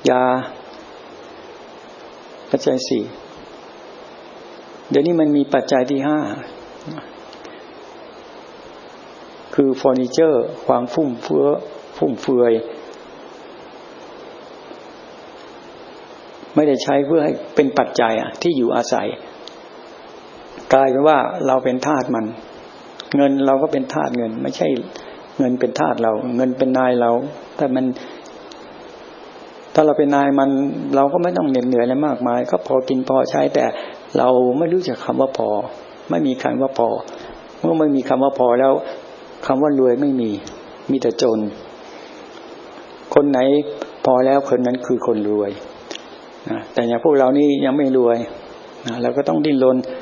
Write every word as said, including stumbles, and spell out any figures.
ยาปัจจัยสี่เดี๋ยวนี้มันมีปัจจัยที่ห้าคือเฟอร์นิเจอร์ความฟุ่มเฟือยฟุ่มเฟือยไม่ได้ใช้เพื่อให้เป็นปัจจัยอ่ะที่อยู่อาศัยกลายเป็นว่าเราเป็นทาสมันเงินเราก็เป็นทาสเงินไม่ใช่เงินเป็นทาสเราเงินเป็นนายเราแต่มันถ้าเราเป็นนายมันเราก็ไม่ต้องเหน็ดเหนื่อยอะไรมากมายก็พอกินพอใช้แต่เราไม่รู้จักคำว่าพอไม่มีคำว่าพอเมื่อไม่มีคำว่าพอแล้วคำว่ารวยไม่มีมีแต่จนคนไหนพอแล้วคนนั้นคือคนรวยนะแต่อย่างพวกเรานี่ยังไม่รวยนะเราก็ต้องดิ้นรน